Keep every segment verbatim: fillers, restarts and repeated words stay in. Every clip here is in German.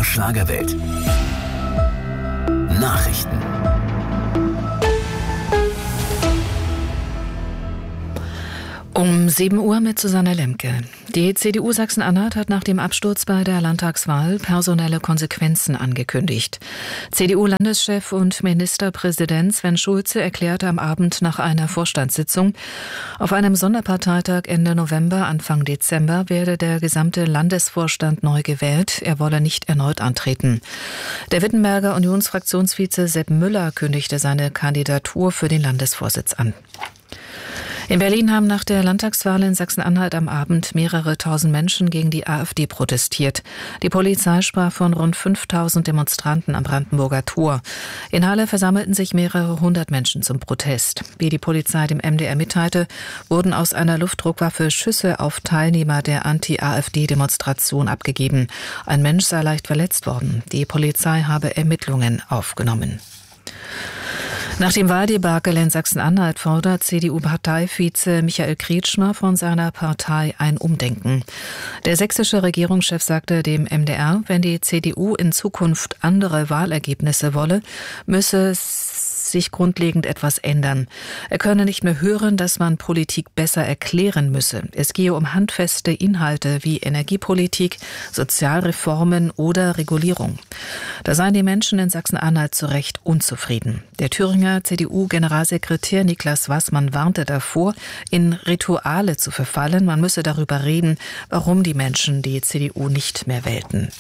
Schlagerwelt. Nachrichten. Um sieben Uhr mit Susanne Lemke. Die C D U Sachsen-Anhalt hat nach dem Absturz bei der Landtagswahl personelle Konsequenzen angekündigt. C D U-Landeschef und Ministerpräsident Sven Schulze erklärte am Abend nach einer Vorstandssitzung, auf einem Sonderparteitag Ende November, Anfang Dezember werde der gesamte Landesvorstand neu gewählt. Er wolle nicht erneut antreten. Der Wittenberger Unionsfraktionsvize Sepp Müller kündigte seine Kandidatur für den Landesvorsitz an. In Berlin haben nach der Landtagswahl in Sachsen-Anhalt am Abend mehrere tausend Menschen gegen die AfD protestiert. Die Polizei sprach von rund fünftausend Demonstranten am Brandenburger Tor. In Halle versammelten sich mehrere hundert Menschen zum Protest. Wie die Polizei dem M D R mitteilte, wurden aus einer Luftdruckwaffe Schüsse auf Teilnehmer der Anti-AfD-Demonstration abgegeben. Ein Mensch sei leicht verletzt worden. Die Polizei habe Ermittlungen aufgenommen. Nach dem Wahldebakel in Sachsen-Anhalt fordert C D U-Parteivize Michael Kretschmer von seiner Partei ein Umdenken. Der sächsische Regierungschef sagte dem M D R, wenn die C D U in Zukunft andere Wahlergebnisse wolle, müsse sich grundlegend etwas ändern. Er könne nicht mehr hören, dass man Politik besser erklären müsse. Es gehe um handfeste Inhalte wie Energiepolitik, Sozialreformen oder Regulierung. Da seien die Menschen in Sachsen-Anhalt zu Recht unzufrieden. Der Thüringer C D U-Generalsekretär Niklas Wassmann warnte davor, in Rituale zu verfallen. Man müsse darüber reden, warum die Menschen die C D U nicht mehr wählten.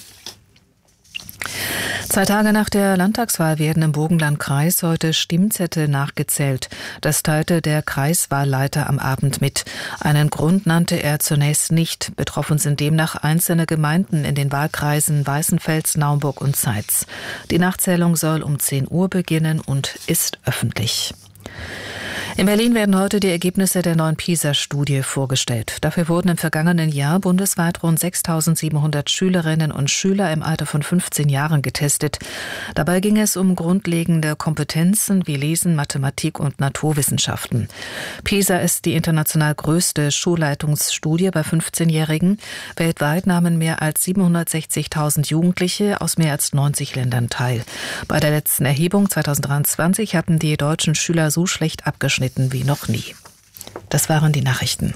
Zwei Tage nach der Landtagswahl werden im Burgenlandkreis heute Stimmzettel nachgezählt. Das teilte der Kreiswahlleiter am Abend mit. Einen Grund nannte er zunächst nicht. Betroffen sind demnach einzelne Gemeinden in den Wahlkreisen Weißenfels, Naumburg und Zeitz. Die Nachzählung soll um zehn Uhr beginnen und ist öffentlich. In Berlin werden heute die Ergebnisse der neuen PISA-Studie vorgestellt. Dafür wurden im vergangenen Jahr bundesweit rund sechstausendsiebenhundert Schülerinnen und Schüler im Alter von fünfzehn Jahren getestet. Dabei ging es um grundlegende Kompetenzen wie Lesen, Mathematik und Naturwissenschaften. PISA ist die international größte Schulleitungsstudie bei fünfzehnjährigen. Weltweit nahmen mehr als siebenhundertsechzigtausend Jugendliche aus mehr als neunzig Ländern teil. Bei der letzten Erhebung zweitausenddreiundzwanzig hatten die deutschen Schüler so schlecht abgeschnitten wie noch nie. Das waren die Nachrichten.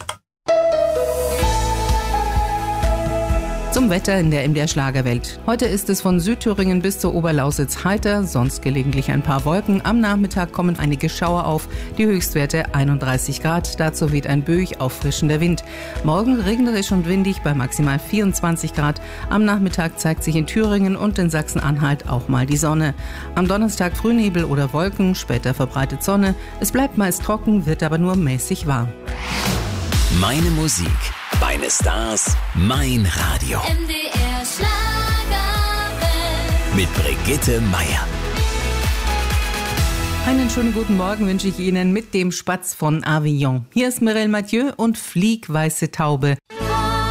Zum Wetter in der M D R Schlagerwelt. Heute ist es von Südthüringen bis zur Oberlausitz heiter, sonst gelegentlich ein paar Wolken. Am Nachmittag kommen einige Schauer auf, die Höchstwerte einunddreißig Grad. Dazu weht ein böig auffrischender Wind. Morgen regnerisch und windig bei maximal vierundzwanzig Grad. Am Nachmittag zeigt sich in Thüringen und in Sachsen-Anhalt auch mal die Sonne. Am Donnerstag Frühnebel oder Wolken, später verbreitet Sonne. Es bleibt meist trocken, wird aber nur mäßig warm. Meine Musik, meine Stars, mein Radio. M D R Schlagerwelt. Mit Brigitte Meier. Einen schönen guten Morgen wünsche ich Ihnen mit dem Spatz von Avignon. Hier ist Mireille Mathieu und Flieg, weiße Taube.